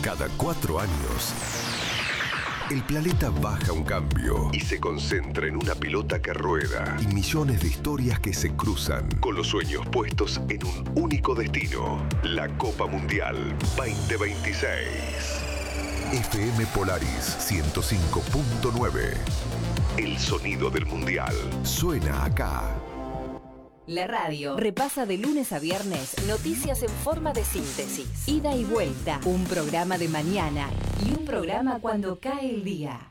Cada 4 años, el planeta baja un cambio y se concentra en una pelota que rueda y millones de historias que se cruzan con los sueños puestos en un único destino: la Copa Mundial 2026. FM Polaris 105.9. El sonido del Mundial suena acá. La radio repasa de lunes a viernes noticias en forma de síntesis. Ida y vuelta, un programa de mañana y un programa cuando cae el día.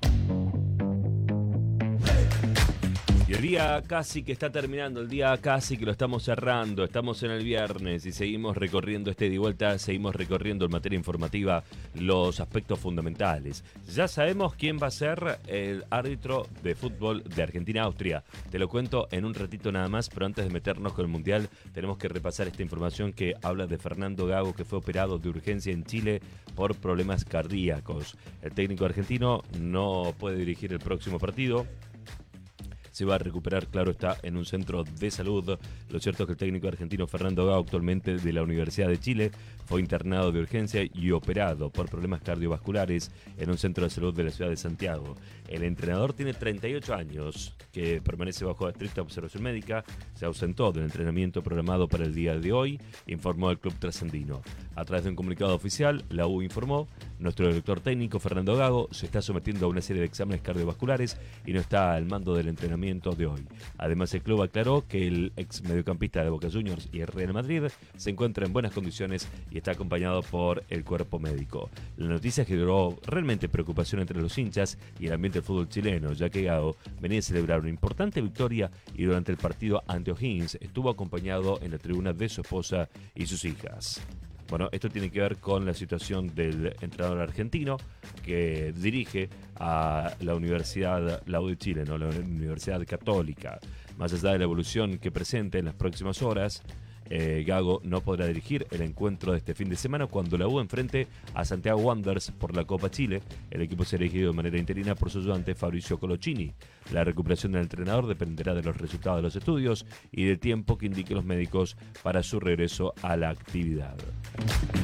Y el día casi que está terminando, el día casi que lo estamos cerrando, estamos en el viernes y seguimos recorriendo este ida y vuelta, seguimos recorriendo en materia informativa los aspectos fundamentales. Ya sabemos quién va a ser el árbitro de fútbol de Argentina-Austria. Te lo cuento en un ratito nada más, pero antes de meternos con el Mundial tenemos que repasar esta información que habla de Fernando Gago, que fue operado de urgencia en Chile por problemas cardíacos. El técnico argentino no puede dirigir el próximo partido. Se va a recuperar, claro está, en un centro de salud. Lo cierto es que el técnico argentino Fernando Gago, actualmente de la Universidad de Chile, fue internado de urgencia y operado por problemas cardiovasculares en un centro de salud de la ciudad de Santiago. El entrenador tiene 38 años, que permanece bajo estricta observación médica. Se ausentó del entrenamiento programado para el día de hoy, informó el club trasandino. A través de un comunicado oficial, la U informó: nuestro director técnico Fernando Gago se está sometiendo a una serie de exámenes cardiovasculares y no está al mando del entrenamiento de hoy. Además, el club aclaró que el ex mediocampista de Boca Juniors y el Real Madrid se encuentra en buenas condiciones y está acompañado por el cuerpo médico. La noticia generó realmente preocupación entre los hinchas y el ambiente del fútbol chileno, ya que Gago venía a celebrar una importante victoria y durante el partido ante O'Higgins estuvo acompañado en la tribuna de su esposa y sus hijas. Bueno, esto tiene que ver con la situación del entrenador argentino que dirige a la Universidad, la U de Chile, ¿no? La Universidad Católica. Más allá de la evolución que presente en las próximas horas, Gago no podrá dirigir el encuentro de este fin de semana cuando la U enfrente a Santiago Wanderers por la Copa Chile. El equipo será dirigido de manera interina por su ayudante Fabricio Coloccini. La recuperación del entrenador dependerá de los resultados de los estudios y del tiempo que indiquen los médicos para su regreso a la actividad.